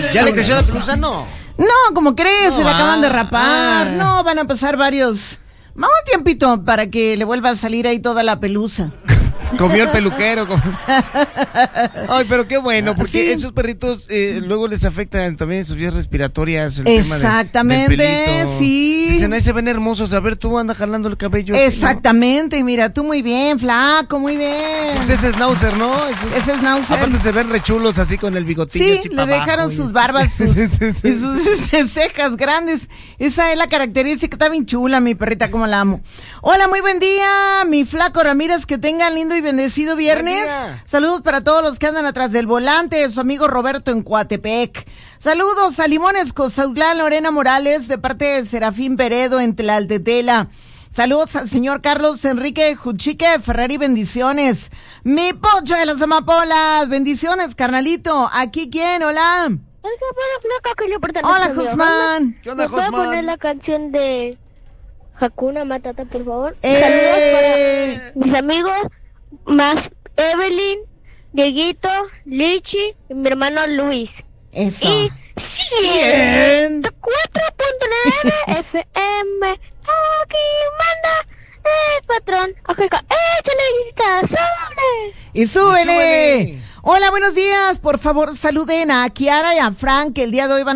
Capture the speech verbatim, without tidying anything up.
¿Ya le creció la pelusa? No. No, ¿cómo crees? No, se la acaban ah, de rapar. ah. No, van a pasar varios... Más un tiempito para que le vuelva a salir ahí toda la pelusa. Comió el peluquero. Comió... Ay, pero qué bueno, porque Sí. esos perritos eh, luego les afectan también sus vías respiratorias. El Exactamente, tema de, del pelito. sí. Dicen, ahí se ven hermosos. A ver, tú andas jalando el cabello. Exactamente, ¿no? Mira, tú muy bien, flaco, muy bien. Pues ese es Schnauzer, ¿no? Ese, Ese es Schnauzer. Aparte se ven rechulos así con el bigotillo. Sí, así le pa' dejaron abajo, sus y... barbas sus, y sus este, cejas grandes. Esa es la característica, está bien chula mi perrita, como la amo. Hola, muy buen día, mi flaco Ramírez, que tengan lindo y bendecido viernes. Saludos para todos los que andan atrás del volante, su amigo Roberto en Coatepec. Saludos a Limones, Cozautlán, Lorena Morales, de parte de Serafín Peredo en Tlaltetela. Saludos al señor Carlos Enrique Juchique Ferrari, bendiciones. Mi Pocho de las amapolas, bendiciones, carnalito. ¿Aquí quién? Hola. Hola, Josman. ¿Qué onda, ¿Me puedo Josman? poner la canción de Hakuna Matata, por favor? Eh. Saludos para mis amigos, más Evelyn, Dieguito, Lichi y mi hermano Luis. Eso. Y ciento cuatro punto nueve F M. Aquí manda el patrón. Ok, échale, sobre. Y súbele. Y súbele. Hola, buenos días. Por favor, saluden a Kiara y a Frank, que el día de hoy van a